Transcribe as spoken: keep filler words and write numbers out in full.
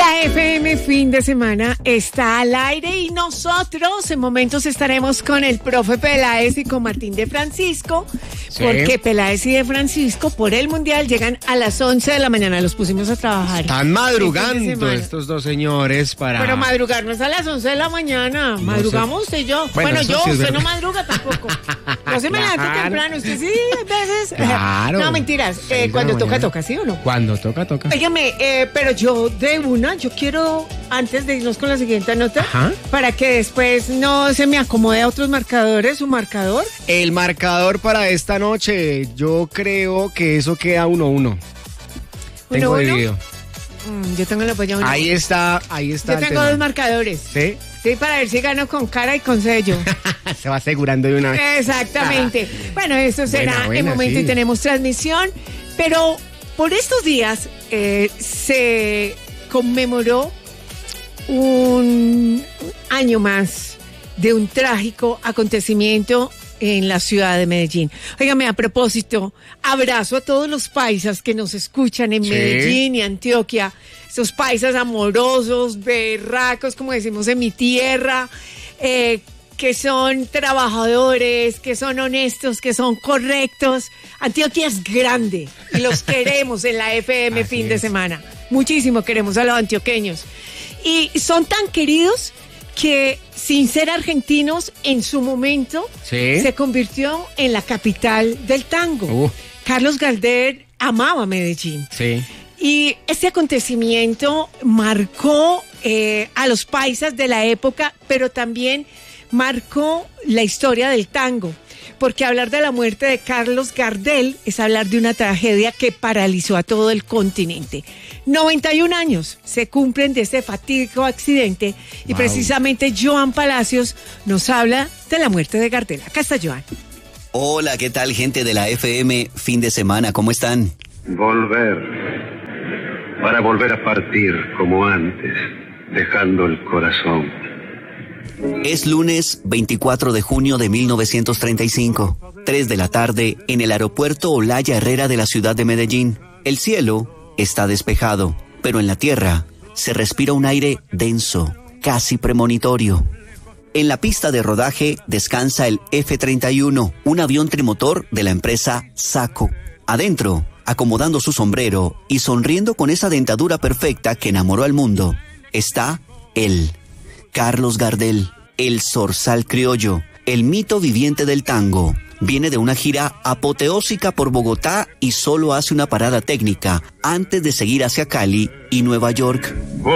La F M fin de semana está al aire y nosotros en momentos estaremos con el profe Peláez y con Martín de Francisco, sí. Porque Peláez y de Francisco por el Mundial llegan a las once de la mañana, los pusimos a trabajar. Están madrugando estos dos señores para... Pero madrugar no es a las once de la mañana, no madrugamos sé. Usted y yo. Bueno, bueno yo, sí usted no madruga tampoco. Yo se me levanto claro. temprano, usted sí, a veces. Claro. No, mentiras, eh, cuando toca, toca, ¿sí o no? Cuando toca, toca. Óigame, eh, pero yo de una, yo quiero, antes de irnos con la siguiente nota, ajá, para que después no se me acomode a otros marcadores, su marcador. El marcador para esta noche, yo creo que eso queda uno uno. Tengo ¿Uno, dividido. Mm, yo tengo la polla uno. Ahí está, ahí está. Yo tengo dos marcadores. ¿Sí? Sí, para ver si gano con cara y con sello. Se va asegurando de una vez. Exactamente. Ah. Bueno, eso será buena, buena, en momento sí. Y tenemos transmisión, pero por estos días eh, se conmemoró un año más de un trágico acontecimiento en la ciudad de Medellín. Óigame, a propósito, abrazo a todos los paisas que nos escuchan en sí. Medellín y Antioquia, esos paisas amorosos, berracos, como decimos en mi tierra, eh, que son trabajadores, que son honestos, que son correctos. Antioquia es grande y los queremos en la F M fin es. de semana. Muchísimo queremos a los antioqueños. Y son tan queridos que, sin ser argentinos, en su momento ¿sí? se convirtió en la capital del tango. Uh. Carlos Gardel amaba Medellín. Sí. Y este acontecimiento marcó eh, a los paisas de la época, pero también marcó la historia del tango, porque hablar de la muerte de Carlos Gardel es hablar de una tragedia que paralizó a todo el continente. noventa y un años se cumplen de este fatídico accidente y wow. precisamente Joan Palacios nos habla de la muerte de Gardel. Acá está Joan. Hola, ¿qué tal, gente de la F M fin de semana? ¿Cómo están? Volver, para volver a partir como antes, dejando el corazón. Es lunes veinticuatro de junio de mil novecientos treinta y cinco, tres de la tarde, en el aeropuerto Olaya Herrera de la ciudad de Medellín. El cielo está despejado, pero en la tierra se respira un aire denso, casi premonitorio. En la pista de rodaje descansa el F treinta y uno, un avión trimotor de la empresa Saco. Adentro, acomodando su sombrero y sonriendo con esa dentadura perfecta que enamoró al mundo, está él. Carlos Gardel, el zorzal criollo, el mito viviente del tango. Viene de una gira apoteósica por Bogotá y solo hace una parada técnica antes de seguir hacia Cali y Nueva York.